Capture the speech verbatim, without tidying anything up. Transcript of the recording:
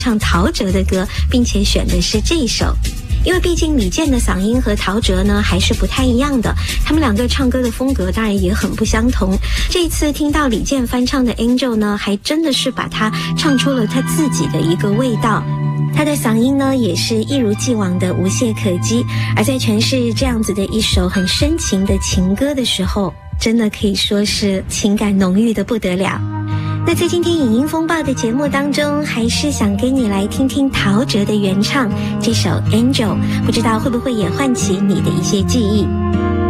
唱陶喆的歌，并且选的是这一首。因为毕竟李健的嗓音和陶喆呢还是不太一样的，他们两个唱歌的风格当然也很不相同。这一次听到李健翻唱的 Angel 呢，还真的是把他唱出了他自己的一个味道。他的嗓音呢也是一如既往的无懈可击，而在诠释这样子的一首很深情的情歌的时候，真的可以说是情感浓郁的不得了。那在今天影音风暴的节目当中，还是想跟你来听听陶喆的原唱这首 Angel， 不知道会不会也唤起你的一些记忆。